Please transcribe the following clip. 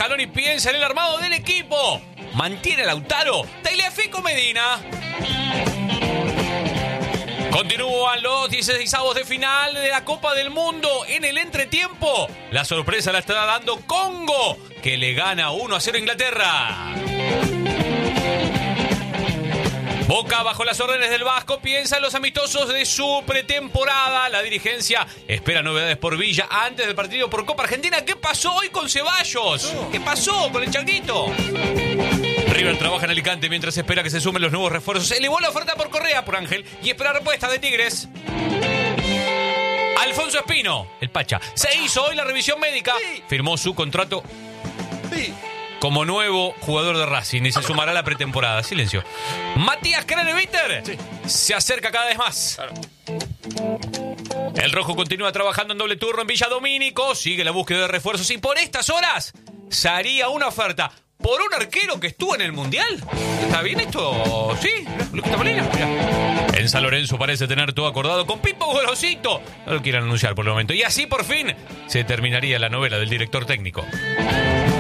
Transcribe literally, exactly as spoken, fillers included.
Scaloni piensa en el armado del equipo. Mantiene a Lautaro. Tagliafico Medina. Continúan los dieciseisavos de final de la Copa del Mundo. En el entretiempo, la sorpresa la está dando Congo, que le gana uno a cero a Inglaterra. Boca, bajo las órdenes del Vasco, piensa en los amistosos de su pretemporada. La dirigencia espera novedades por Villa antes del partido por Copa Argentina. ¿Qué pasó hoy con Ceballos? ¿Qué pasó con el Changuito? River trabaja en Alicante mientras espera que se sumen los nuevos refuerzos. Elevó la oferta por Correa por Ángel y espera respuesta de Tigres. Alfonso Espino, el Pacha, se hizo hoy la revisión médica. Sí. Firmó su contrato Sí. como nuevo jugador de Racing y se sumará a la pretemporada. Silencio. Matías Craneviter Sí. se acerca cada vez más. Claro. El rojo continúa trabajando en doble turno en Villa Domínico. Sigue la búsqueda de refuerzos y por estas horas se haría una oferta por un arquero que estuvo en el Mundial. ¿Está bien esto? ¿Sí? Luquita Molina. Mirá. En San Lorenzo parece tener todo acordado con Pipo Gorosito. No lo quieren anunciar por el momento. Y así por fin se terminaría la novela del director técnico.